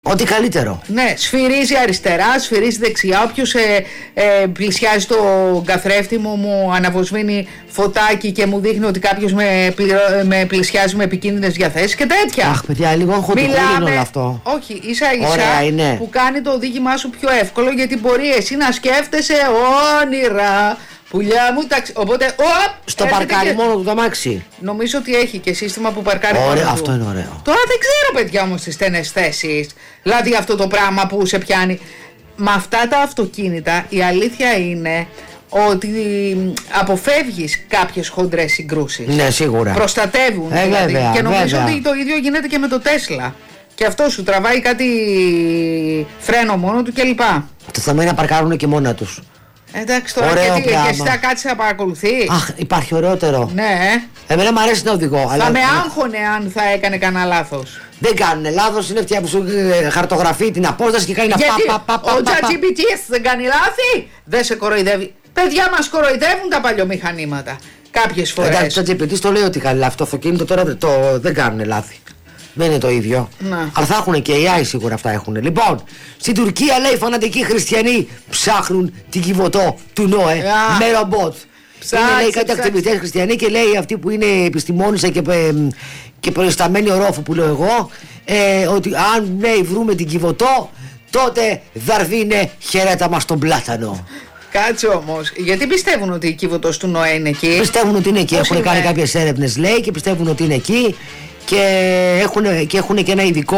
Ό,τι καλύτερο. Ναι, σφυρίζει αριστερά, σφυρίζει δεξιά. Όποιος πλησιάζει το καθρέφτη μου αναβοσβήνει φωτάκι και μου δείχνει ότι κάποιος με πλησιάζει με επικίνδυνες διαθέσεις και τέτοια. Αχ, παιδιά, λίγο αγχωτικό είναι όλο αυτό. Όχι, ίσα-ίσα που κάνει το οδήγημά σου πιο εύκολο, γιατί μπορεί εσύ να σκέφτεσαι όνειρα. Πουλιά μου, οπότε. Στο παρκάρι μόνο του το αμάξι. Νομίζω ότι έχει και σύστημα που παρκάρει μόνο του. Αυτό είναι ωραίο. Τώρα δεν ξέρω, παιδιά, όμως στις στενές θέσεις. Δηλαδή αυτό το πράγμα που σε πιάνει. Με αυτά τα αυτοκίνητα η αλήθεια είναι ότι αποφεύγεις κάποιες χοντρές συγκρούσεις. Ναι, σίγουρα. Προστατεύουν δηλαδή. Βέβαια, και νομίζω βέβαια. ότι το ίδιο γίνεται και με το Τέσλα. Και αυτό σου τραβάει κάτι φρένο μόνο του κλπ. Το θέμα είναι να παρκάρουν και μόνα τους. Εντάξει τώρα, και εσύ θα κάτσεις να παρακολουθείς. Αχ, υπάρχει ωραιότερο. Ναι. Εμένα μου αρέσει να οδηγώ. Θα με άγχωνε αν θα έκανε κανένα λάθος. Δεν κάνουνε λάθος, είναι αυτιά που σου χαρτογραφεί την απόσταση και κάνει να ο ChatGPT δεν κάνει λάθη, δεν σε κοροϊδεύει. Παιδιά, μας κοροϊδεύουν τα παλιομηχανήματα κάποιες φορές. Εντάξει, το ChatGPT το λέει ότι κάνει λάθη. Το αυτοκίνητο τώρα δεν κάνουνε λάθη. Δεν είναι το ίδιο. Να. Αλλά θα έχουν και AI σίγουρα, αυτά έχουν. Λοιπόν, στην Τουρκία λέει φανατικοί χριστιανοί ψάχνουν την Κιβωτό του Νόε με ρομπότ. Είναι λέει κάτι ακτιβιστές χριστιανοί και λέει αυτοί που είναι επιστημόνισσα και προϊσταμένοι ορόφου που λέω εγώ, ότι αν λέει βρούμε την Κιβωτό, τότε δαρβίνε χαιρέτα μας τον πλάτανο. Κάτσε όμως, γιατί πιστεύουν ότι η Κιβωτός του Νόε είναι εκεί? Πιστεύουν ότι είναι εκεί. Έχουν κάνει κάποιες έρευνες, λέει, και πιστεύουν ότι είναι εκεί. Και έχουν και ένα ειδικό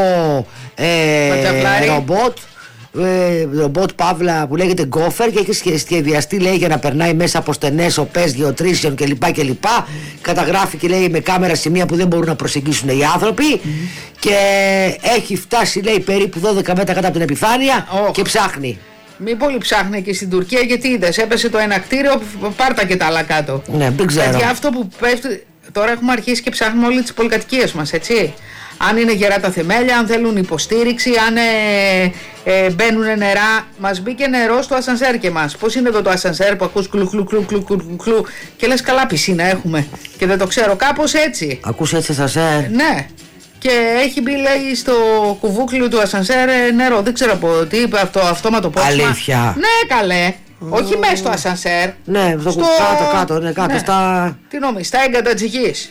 ρομπότ Παύλα που λέγεται Γκόφερ και έχει σχεδιαστεί, λέει, για να περνάει μέσα από στενές οπές γεωτρήσεων κλπ. Καταγράφει και λέει με κάμερα σημεία που δεν μπορούν να προσεγγίσουν οι άνθρωποι και έχει φτάσει, λέει, περίπου 12 μέτρα κάτω από την επιφάνεια και ψάχνει. Μην πολύ ψάχνει και στην Τουρκία, γιατί είδες, έπεσε το ένα κτίριο, πάρτα και τα άλλα κάτω. Ναι, δεν ξέρω. Γιατί αυτό που πέφτει. Τώρα έχουμε αρχίσει και ψάχνουμε όλες τις πολυκατοικίες μας, έτσι. Αν είναι γερά τα θεμέλια, αν θέλουν υποστήριξη, αν μπαίνουν νερά. Μας μπήκε νερό στο ασανσέρ και μας. Πώς είναι εδώ το ασανσέρ που ακούς κλου και λες καλά πισίνα έχουμε. Και δεν το ξέρω, κάπως έτσι. Ακούς έτσι ασανσέρ? Ναι. Και έχει μπει, λέει, στο κουβούκλιο του ασανσέρ νερό. Δεν ξέρω από τι είπε αυτό, αυτόματο πόσμα. Αλήθεια? Ναι, καλέ. Όχι μέσα στο ασανσέρ. Ναι, στο κάτω, ναι, κάτω, στα... Τι νόμιζες, στα έγκατα της γης.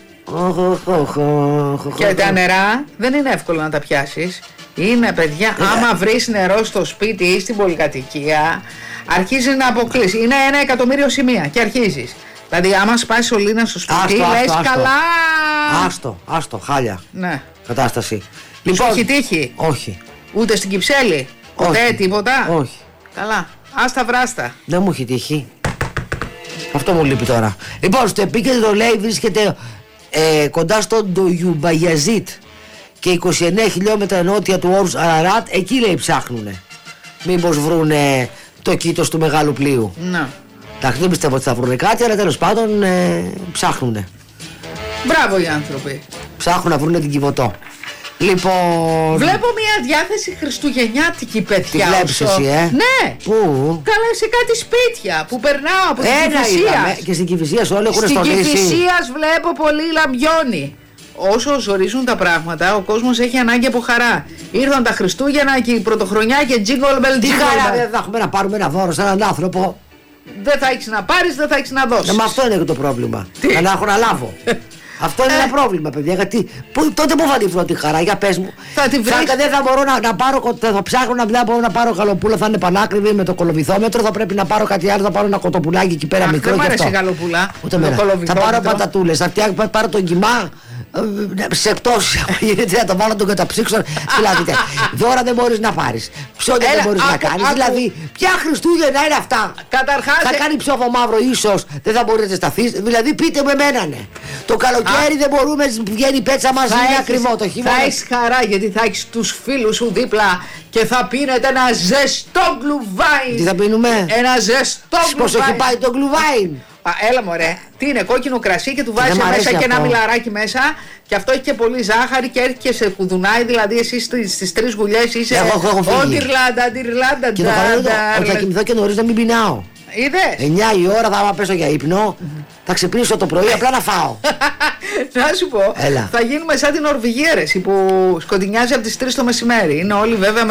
Και τα νερά δεν είναι εύκολο να τα πιάσεις. Είναι, παιδιά, άμα βρεις νερό στο σπίτι ή στην πολυκατοικία, αρχίζει να αποκλείσει. Είναι 1 εκατομμύριο σημεία και αρχίζεις. Δηλαδή, άμα σπάσει σωλήνα στο σπίτι, λες καλά. Άστο, χάλια. Ναι. Κατάσταση. Λοιπόν, σου έχει τύχει? Όχι. Ούτε στην Κυψέλη? Ποτέ τίποτα? Όχι. Καλά. Άστα βράστα. Δεν μου έχει τύχει. Αυτό μου λείπει τώρα. Λοιπόν, στο επίκεντρο, λέει, βρίσκεται κοντά στον Ντογιουμπαγιαζίτ και 29 χιλιόμετρα νότια του όρους Αραράτ. Εκεί, λέει, ψάχνουνε. Μήπως βρούνε το κήτος του μεγάλου πλοίου. Ναι. Εντάξει, δεν πιστεύω ότι θα βρούνε κάτι, αλλά τέλος πάντων ψάχνουνε. Μπράβο οι άνθρωποι. Ψάχνουν να βρούνε την Κιβωτό. Λοιπόν... Βλέπω μια διάθεση χριστουγεννιάτικη, παιδιά. Τι βλέπεις εσύ, Ναι. Πού? Καλά, σε κάτι σπίτια που περνάω από την Κηφισίας. Και στην Κηφισίας όλοι έχουν στολίσει. Στην Κηφισίας βλέπω πολύ λαμπιόνι. Όσο ζορίζουν τα πράγματα, ο κόσμος έχει ανάγκη από χαρά. Ήρθαν τα Χριστούγεννα και η Πρωτοχρονιά και jingle bell. Τι χαρά, δεν θα έχουμε να πάρουμε ένα δώρο σε έναν άνθρωπο. Δεν θα έχεις να πάρεις, δεν θα έχεις να δώσεις. Μα αυτό είναι και το πρόβλημα. Να έχω να λάβω. Αυτό είναι ένα πρόβλημα, παιδιά. Γιατί τότε πού θα τη βρω τη χαρά, για πες μου. Θα τη βρεις. Δεν θα μπορώ να πάρω, θα ψάχνω να μπορώ να πάρω γαλοπούλα, θα είναι πανάκριβη με το κολοβυθόμετρο. Θα πρέπει να πάρω κάτι άλλο, θα πάρω ένα κοτοπουλάκι εκεί πέρα μικρό. Δεν μου αρέσει η γαλοπούλα. Θα πάρω πατατούλες, θα πάρω τον κιμά. Σε εκτός γίνεται να το βάλω να τον καταψύξω. Δηλαδή, δώρα δεν μπορείς να πάρεις. Ψώνια δεν μπορείς να κάνεις. Δηλαδή, ποια Χριστούγεννα είναι αυτά? Καταρχάς, θα κάνει ψόφο μαύρο, ίσως δεν θα μπορείς να σταθείς. Δηλαδή, πείτε με μένα, ναι. Το καλοκαίρι δεν μπορούμε, βγαίνει η πέτσα μαζί, είναι ακριβό το χειμώνα. Θα έχεις χαρά γιατί θα έχεις τους φίλους σου δίπλα και θα πίνετε ένα ζεστό γκλουβάιν. Τι θα πίνουμε? Ένα ζεστό γκλουβάιν. Πώς έχει πάει το γκλουβάιν? Έλα μωρέ, τι είναι, κόκκινο κρασί και του βάζεις μέσα και ένα μιλαράκι μέσα και αυτό έχει και πολύ ζάχαρη και έρχεται και σε κουδουνάει, δηλαδή εσύ στις 3 γουλιές είσαι έχω φύγει. Ιρλάντα. Και το καλό είναι ότι θα κοιμηθώ και νωρίς να μην πεινάω. Είδες. 9 η ώρα θα πέσω για ύπνο. Θα ξυπνήσω το πρωί απλά να φάω. Να σου πω, Έλα. θα γίνουμε σαν την Νορβηγία, ρε, που σκοτεινιάζει από τις 3 το μεσημέρι. Είναι όλοι βέβαια